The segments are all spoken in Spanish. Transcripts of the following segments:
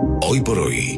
Hoy por hoy,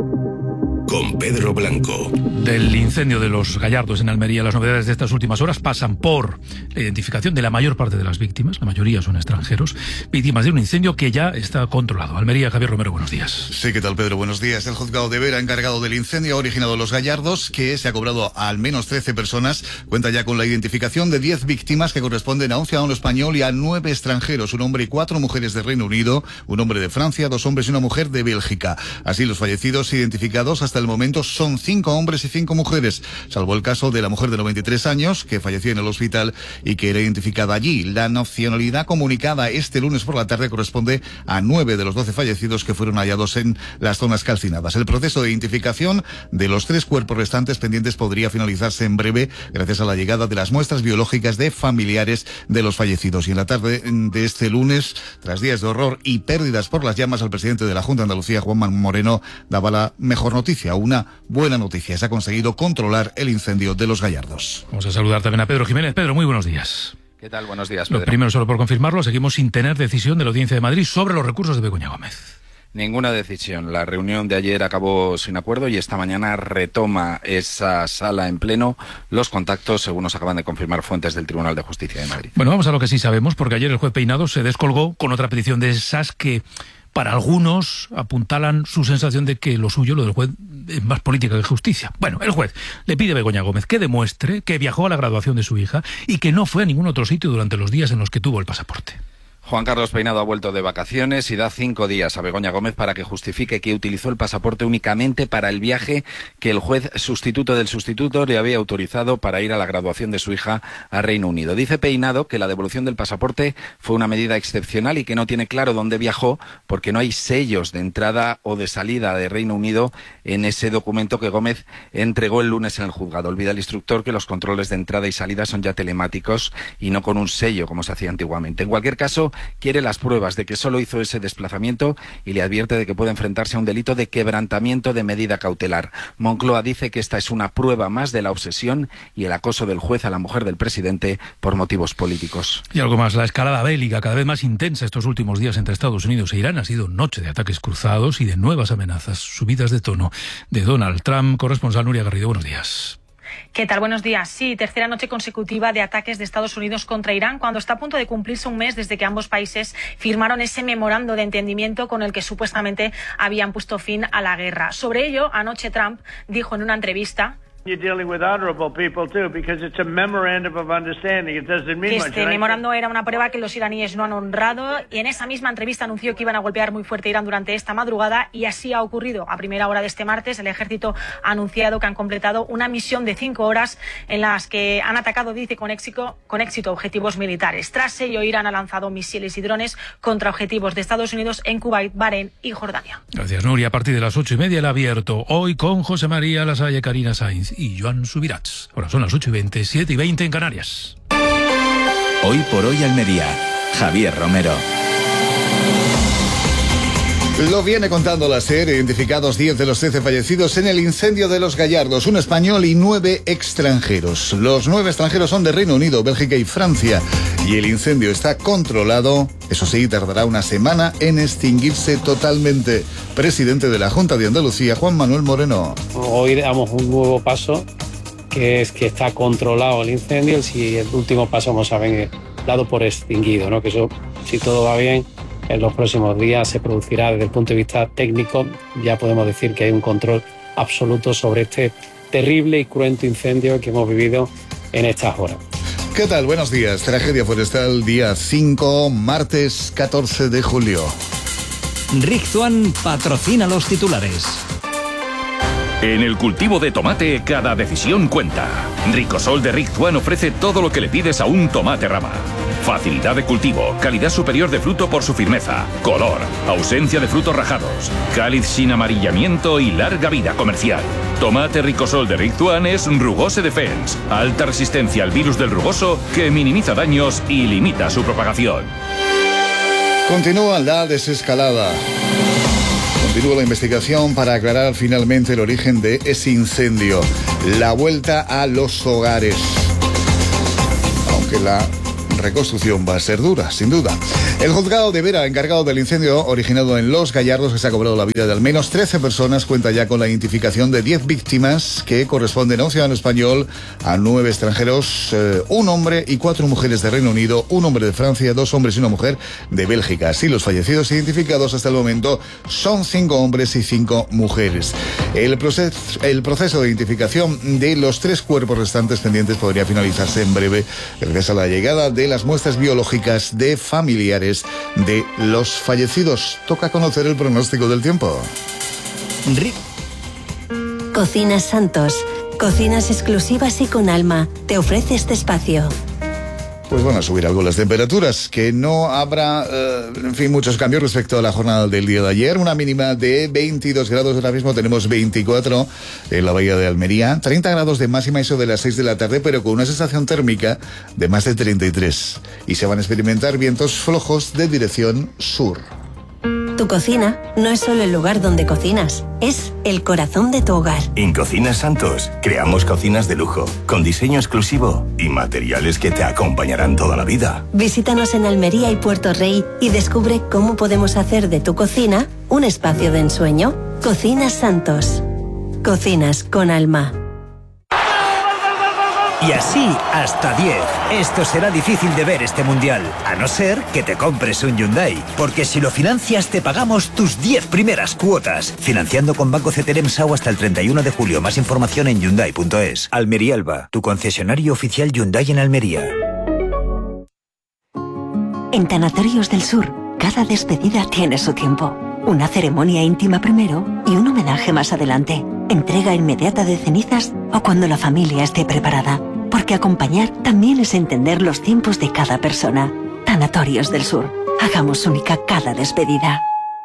con Pedro Blanco. Del incendio de los Gallardos en Almería, las novedades de estas últimas horas pasan por la identificación de la mayor parte de las víctimas, la mayoría son extranjeros, víctimas de un incendio que ya está controlado. Almería, Javier Romero, buenos días. Sí, ¿qué tal, Pedro? Buenos días. El juzgado de Vera, encargado del incendio, ha originado los Gallardos, que se ha cobrado a al menos 13 personas. Cuenta ya con la identificación de 10 víctimas que corresponden a un ciudadano español y a 9 extranjeros, un hombre y 4 mujeres de Reino Unido, un hombre de Francia, 2 hombres y una mujer de Bélgica. Así, los fallecidos identificados hasta el momento son 5 hombres y 5 mujeres, salvo el caso de la mujer de 93 años que falleció en el hospital y que era identificada allí. La nacionalidad comunicada este lunes por la tarde corresponde a 9 de los 12 fallecidos que fueron hallados en las zonas calcinadas. El proceso de identificación de los 3 cuerpos restantes pendientes podría finalizarse en breve gracias a la llegada de las muestras biológicas de familiares de los fallecidos. Y en la tarde de este lunes, tras días de horror y pérdidas por las llamas, el presidente de la Junta de Andalucía, Juan Manuel Moreno, daba la mejor noticia, una buena noticia. Se ha conseguido controlar el incendio de los Gallardos. Vamos a saludar también a Pedro Jiménez. Pedro, muy buenos días. ¿Qué tal? Buenos días, Pedro. Lo primero, solo por confirmarlo, seguimos sin tener decisión de la Audiencia de Madrid sobre los recursos de Begoña Gómez. Ninguna decisión. La reunión de ayer acabó sin acuerdo y esta mañana retoma esa sala en pleno los contactos, según nos acaban de confirmar fuentes del Tribunal de Justicia de Madrid. Bueno, vamos a lo que sí sabemos, porque ayer el juez Peinado se descolgó con otra petición de esas que para algunos apuntalan su sensación de que lo suyo, lo del juez, es más política que justicia. Bueno, el juez le pide a Begoña Gómez que demuestre que viajó a la graduación de su hija y que no fue a ningún otro sitio durante los días en los que tuvo el pasaporte. Juan Carlos Peinado ha vuelto de vacaciones y da 5 días a Begoña Gómez para que justifique que utilizó el pasaporte únicamente para el viaje que el juez sustituto del sustituto le había autorizado para ir a la graduación de su hija a Reino Unido. Dice Peinado que la devolución del pasaporte fue una medida excepcional y que no tiene claro dónde viajó porque no hay sellos de entrada o de salida de Reino Unido en ese documento que Gómez entregó el lunes en el juzgado. Olvida el instructor que los controles de entrada y salida son ya telemáticos y no con un sello como se hacía antiguamente. En cualquier caso, quiere las pruebas de que solo hizo ese desplazamiento y le advierte de que puede enfrentarse a un delito de quebrantamiento de medida cautelar. Moncloa dice que esta es una prueba más de la obsesión y el acoso del juez a la mujer del presidente por motivos políticos. Y algo más, la escalada bélica cada vez más intensa estos últimos días entre Estados Unidos e Irán ha sido noche de ataques cruzados y de nuevas amenazas, subidas de tono de Donald Trump. Corresponsal Nuria Garrido, buenos días. ¿Qué tal? Buenos días. Sí, tercera noche consecutiva de ataques de Estados Unidos contra Irán, cuando está a punto de cumplirse un mes desde que ambos países firmaron ese memorando de entendimiento con el que supuestamente habían puesto fin a la guerra. Sobre ello, anoche Trump dijo en una entrevista que este memorando era una prueba que los iraníes no han honrado, y en esa misma entrevista anunció que iban a golpear muy fuerte a Irán durante esta madrugada, y así ha ocurrido. A primera hora de este martes, el ejército ha anunciado que han completado una misión de 5 horas en las que han atacado, dice, con éxito objetivos militares. Tras ello, Irán ha lanzado misiles y drones contra objetivos de Estados Unidos en Kuwait, Bahrein y Jordania. Gracias, Nuria. A partir de las 8:30 el abierto. Hoy con José María Lasalle, Karina Sainz y Joan Subirats. Ahora son las 8:20, 7:20 en Canarias. Hoy por hoy Almería. Javier Romero. Lo viene contando la SER, identificados 10 de los 13 fallecidos en el incendio de los Gallardos, un español y 9 extranjeros. Los 9 extranjeros son de Reino Unido, Bélgica y Francia, y el incendio está controlado. Eso sí, tardará una semana en extinguirse totalmente. Presidente de la Junta de Andalucía, Juan Manuel Moreno. Hoy damos un nuevo paso, que es que está controlado el incendio, y el último paso vamos a ver dado por extinguido, ¿no? Que eso, si todo va bien, en los próximos días se producirá. Desde el punto de vista técnico, ya podemos decir que hay un control absoluto sobre este terrible y cruento incendio que hemos vivido en estas horas. ¿Qué tal? Buenos días. Tragedia forestal, día 5, martes 14 de julio. Rictuan patrocina los titulares. En el cultivo de tomate, cada decisión cuenta. Ricosol de Rictuan ofrece todo lo que le pides a un tomate rama. Facilidad de cultivo, calidad superior de fruto por su firmeza, color, ausencia de frutos rajados, cáliz sin amarillamiento y larga vida comercial. Tomate Ricosol de Rictuan es Rugose Defense, alta resistencia al virus del rugoso que minimiza daños y limita su propagación. Continúa la desescalada. Continúa la investigación para aclarar finalmente el origen de ese incendio. La vuelta a los hogares. Aunque la reconstrucción va a ser dura, sin duda. El juzgado de Vera, encargado del incendio originado en Los Gallardos, que se ha cobrado la vida de al menos 13 personas, cuenta ya con la identificación de 10 víctimas que corresponden a un ciudadano español, a 9 extranjeros, un hombre y 4 mujeres de Reino Unido, un hombre de Francia, 2 hombres y una mujer de Bélgica. Así, los fallecidos identificados hasta el momento son 5 hombres y 5 mujeres. El proceso de identificación de los 3 cuerpos restantes pendientes podría finalizarse en breve, gracias a la llegada de las muestras biológicas de familiares de los fallecidos. Toca conocer el pronóstico del tiempo. Cocinas Santos. Cocinas exclusivas y con alma. Te ofrece este espacio. Pues van a subir algo las temperaturas, que no habrá, muchos cambios respecto a la jornada del día de ayer. Una mínima de 22 grados, ahora mismo tenemos 24 en la bahía de Almería. 30 grados de máxima, eso de las 6 de la tarde, pero con una sensación térmica de más de 33. Y se van a experimentar vientos flojos de dirección sur. Tu cocina no es solo el lugar donde cocinas, es el corazón de tu hogar. En Cocinas Santos creamos cocinas de lujo, con diseño exclusivo y materiales que te acompañarán toda la vida. Visítanos en Almería y Puerto Rey y descubre cómo podemos hacer de tu cocina un espacio de ensueño. Cocinas Santos. Cocinas con alma. Y así hasta 10. Esto será difícil de ver este mundial, a no ser que te compres un Hyundai. Porque si lo financias, te pagamos tus 10 primeras cuotas. Financiando con Banco CTLM SAU hasta el 31 de julio. Más información en Hyundai.es. Almería Alba, tu concesionario oficial Hyundai en Almería. En Tanatorios del Sur, cada despedida tiene su tiempo. Una ceremonia íntima primero y un homenaje más adelante. Entrega inmediata de cenizas o cuando la familia esté preparada. Porque acompañar también es entender los tiempos de cada persona. Tanatorios del Sur. Hagamos única cada despedida.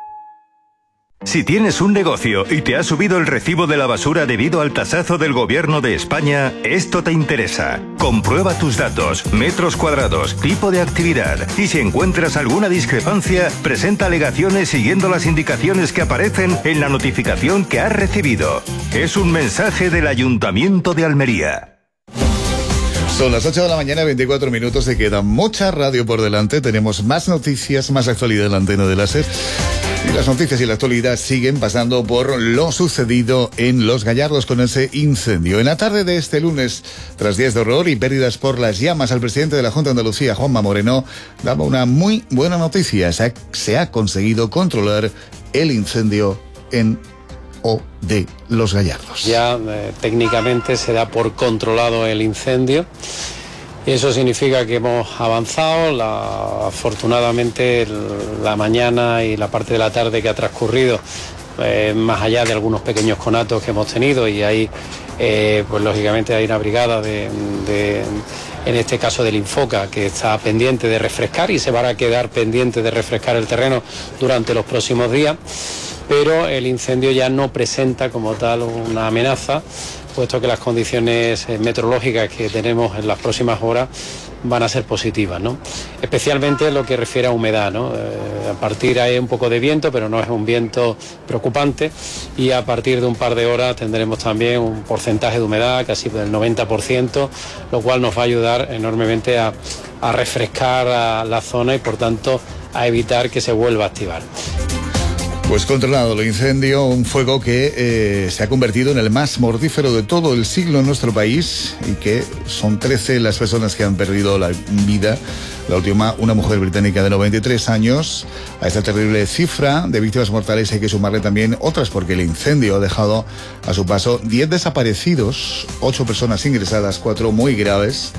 Si tienes un negocio y te ha subido el recibo de la basura debido al tasazo del Gobierno de España, esto te interesa. Comprueba tus datos, metros cuadrados, tipo de actividad y si encuentras alguna discrepancia, presenta alegaciones siguiendo las indicaciones que aparecen en la notificación que has recibido. Es un mensaje del Ayuntamiento de Almería. Son las 8 de la mañana, 24 minutos, se queda mucha radio por delante, tenemos más noticias, más actualidad en la antena de láser. Y las noticias y la actualidad siguen pasando por lo sucedido en Los Gallardos con ese incendio. En la tarde de este lunes, tras días de horror y pérdidas por las llamas, al presidente de la Junta de Andalucía, Juanma Moreno, daba una muy buena noticia. Se ha conseguido controlar el incendio en de Los Gallardos. Ya técnicamente se da por controlado el incendio. Y eso significa que hemos avanzado. Afortunadamente la mañana y la parte de la tarde que ha transcurrido, más allá de algunos pequeños conatos que hemos tenido, y ahí pues lógicamente hay una brigada en este caso del Infoca, que está pendiente de refrescar y se van a quedar pendientes de refrescar el terreno durante los próximos días, pero el incendio ya no presenta como tal una amenaza, puesto que las condiciones meteorológicas que tenemos en las próximas horas van a ser positivas, ¿no? Especialmente en lo que refiere a humedad, ¿no? A partir hay un poco de viento, pero no es un viento preocupante, y a partir de un par de horas tendremos también un porcentaje de humedad casi del 90%, lo cual nos va a ayudar enormemente a refrescar a la zona y por tanto a evitar que se vuelva a activar. Pues controlado el incendio, un fuego que se ha convertido en el más mortífero de todo el siglo en nuestro país, y que son 13 las personas que han perdido la vida. La última, una mujer británica de 93 años. A esta terrible cifra de víctimas mortales hay que sumarle también otras, porque el incendio ha dejado a su paso 10 desaparecidos, 8 personas ingresadas, 4 muy graves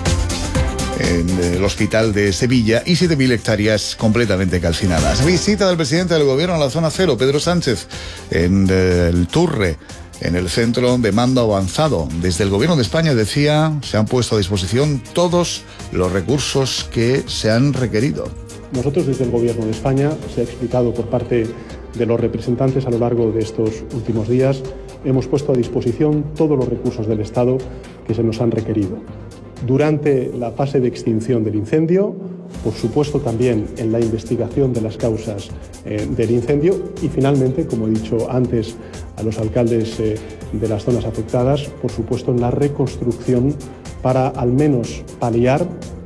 en el hospital de Sevilla y 7.000 hectáreas completamente calcinadas. Visita del presidente del gobierno a la zona cero, Pedro Sánchez, en el Turre, en el centro de mando avanzado. Desde el gobierno de España, decía, se han puesto a disposición todos los recursos que se han requerido. Nosotros desde el gobierno de España, se ha explicado por parte de los representantes a lo largo de estos últimos días, hemos puesto a disposición todos los recursos del Estado que se nos han requerido. Durante la fase de extinción del incendio, por supuesto también en la investigación de las causas del incendio y finalmente, como he dicho antes a los alcaldes de las zonas afectadas, por supuesto en la reconstrucción para al menos paliar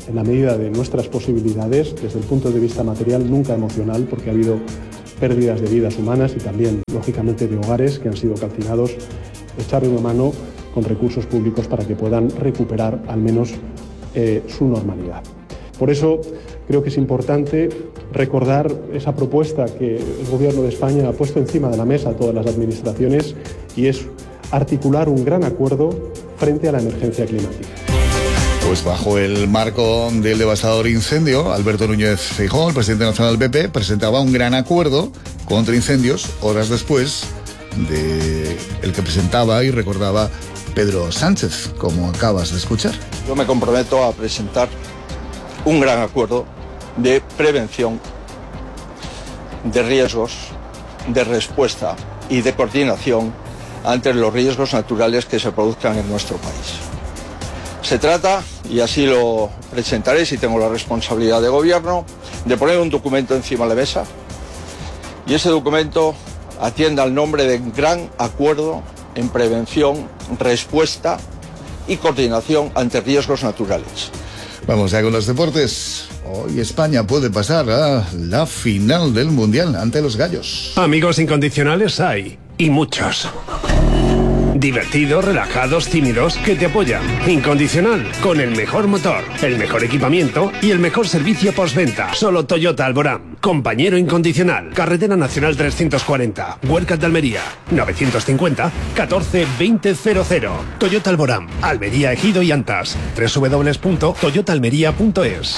en la medida de nuestras posibilidades, desde el punto de vista material, nunca emocional, porque ha habido pérdidas de vidas humanas y también, lógicamente, de hogares que han sido calcinados, echarle una mano con recursos públicos para que puedan recuperar al menos su normalidad. Por eso creo que es importante recordar esa propuesta que el Gobierno de España ha puesto encima de la mesa a todas las administraciones, y es articular un gran acuerdo frente a la emergencia climática. Pues bajo el marco del devastador incendio, Alberto Núñez Feijóo, el presidente nacional del PP, presentaba un gran acuerdo contra incendios horas después de el que presentaba y recordaba Pedro Sánchez, como acabas de escuchar. Yo me comprometo a presentar un gran acuerdo de prevención, de riesgos, de respuesta y de coordinación ante los riesgos naturales que se produzcan en nuestro país. Se trata, y así lo presentaré si tengo la responsabilidad de gobierno, de poner un documento encima de la mesa, y ese documento atienda al nombre de Gran Acuerdo en Prevención, Respuesta y Coordinación ante Riesgos Naturales. Vamos ya con los deportes. Hoy España puede pasar a la final del Mundial ante los gallos. Amigos incondicionales hay, y muchos. Divertidos, relajados, tímidos, que te apoyan. Incondicional, con el mejor motor, el mejor equipamiento y el mejor servicio postventa. Solo Toyota Alborán. Compañero incondicional. Carretera Nacional 340. Huércal de Almería. 950 14 2000. Toyota Alborán. Almería, Ejido y Antas. www.toyotaalmería.es.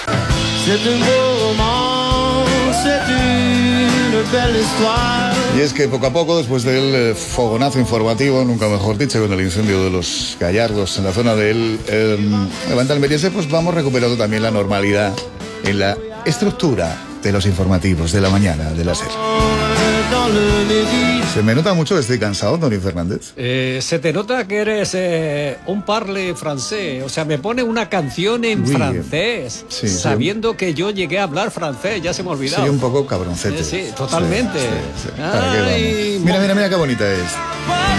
Y es que poco a poco, después del fogonazo informativo, nunca mejor dicho, con el incendio de los Gallardos en la zona del Levante almeriense, pues vamos recuperando también la normalidad en la estructura de los informativos de la mañana de la SER. Se me nota mucho que estoy cansado, Tony Fernández. Se te nota que eres un parle francés. O sea, me pone una canción en francés, sí, sabiendo que yo llegué a hablar francés. Ya se me ha olvidado. Soy un poco cabroncete. Sí, totalmente. Sí. ¿Para qué vamos? Mira qué bonita es.